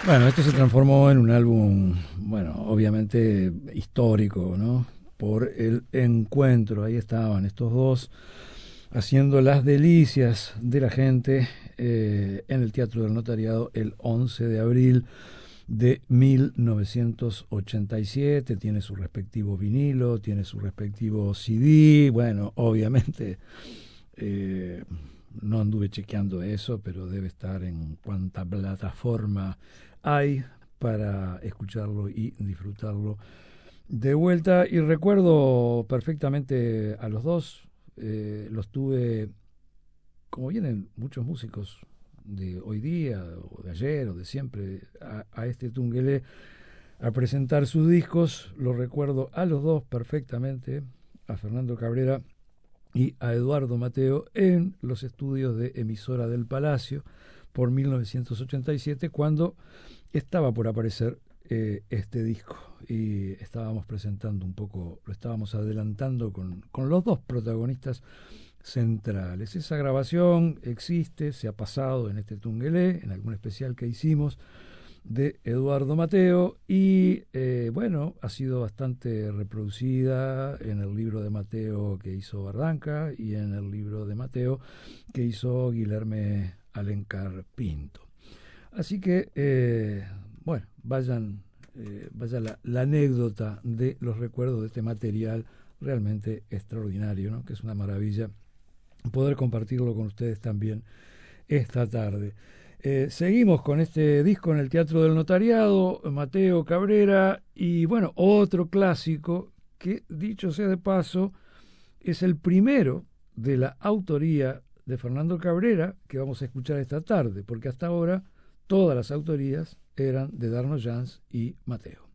Bueno, esto se transformó en un álbum, bueno, obviamente histórico, ¿no? Por el encuentro, ahí estaban estos dos haciendo las delicias de la gente en el Teatro del Notariado el 11 de abril de 1987. Tiene su respectivo vinilo, tiene su respectivo CD. Bueno, obviamente eh, no anduve chequeando eso, pero debe estar en cuanta plataforma hay para escucharlo y disfrutarlo de vuelta. Y recuerdo perfectamente a los dos. Los tuve, como vienen muchos músicos de hoy día, o de ayer, o de siempre, a este Tungelé a presentar sus discos. Los recuerdo a los dos perfectamente, a Fernando Cabrera y a Eduardo Mateo, en los estudios de Emisora del Palacio por 1987, cuando estaba por aparecer este disco, y estábamos presentando un poco, lo estábamos adelantando con los dos protagonistas centrales. Esa grabación existe, se ha pasado en este Tungelé, en algún especial que hicimos de Eduardo Mateo, y bueno, ha sido bastante reproducida en el libro de Mateo que hizo Barranca y en el libro de Mateo que hizo Guilherme Alencar Pinto. Así que, bueno, vaya la anécdota de los recuerdos de este material realmente extraordinario, ¿no? Que es una maravilla poder compartirlo con ustedes también esta tarde. Seguimos con este disco en el Teatro del Notariado, Mateo Cabrera, y bueno, otro clásico que, dicho sea de paso, es el primero de la autoría de Fernando Cabrera que vamos a escuchar esta tarde, porque hasta ahora todas las autorías eran de Darno Jans y Mateo.